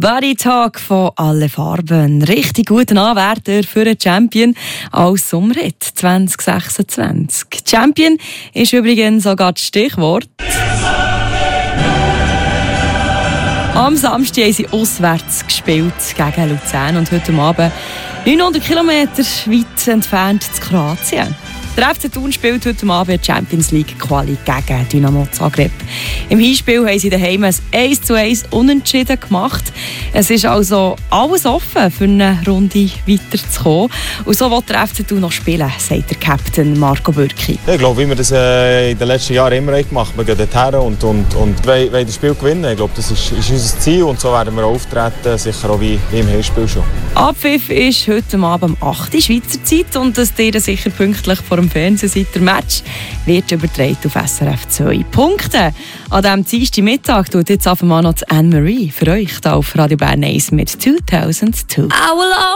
Body Talk von «Alle Farben». Richtig guten Anwärter für den Champion als Sommerhit 2026. Champion ist übrigens sogar das Stichwort. Am Samstag haben sie auswärts gespielt gegen Luzern und heute Abend 900 Kilometer weit entfernt zu Kroatien. Der FC Thun spielt heute Abend Champions League Quali gegen Dynamo Zagreb. Im Hinspiel haben sie daheim ein 1:1 Unentschieden gemacht. Es ist also alles offen, für eine Runde weiterzukommen. Und so will der FC Thun noch spielen, sagt der Captain Marco Bürki. Ich glaube, wie wir das in den letzten Jahren immer gemacht haben. Wir gehen dorthin und wollen das Spiel gewinnen. Ich glaube, das ist unser Ziel und so werden wir auch auftreten, sicher auch wie im Hinspiel schon. Abpfiff ist heute Abend um 8 Uhr Schweizer Zeit und dass ihr sicher pünktlich vor dem Fernsehen seid. Der Match wird übertragen auf SRF 2. Punkte an diesem Dienstagmittag tut jetzt einfach mal noch Anne-Marie für euch hier auf Radio Bern 1 mit 2002.